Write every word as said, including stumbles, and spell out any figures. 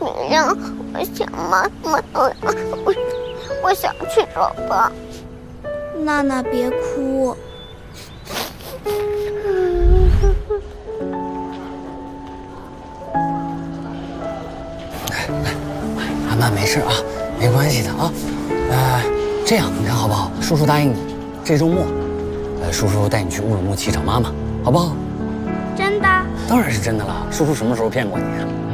明亮，我想妈妈，我我我想去找爸。 娜娜别哭。 来来，阿曼没事啊，没关系的啊。呃，这样你看好不好？叔叔答应你，这周末，呃，叔叔带你去乌鲁木齐找妈妈，好不好？ 真的？ 当然是真的了，叔叔什么时候骗过你啊？